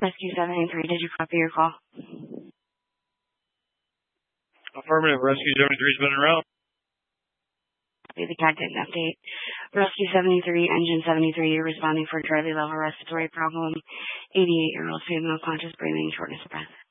Rescue 793, did you copy your call? Affirmative. Rescue 73's been around. Copy the CAD didn't update. Rescue 73, Engine 73, you're responding for driving level respiratory problem. 88-year-old female, conscious breathing, shortness of breath.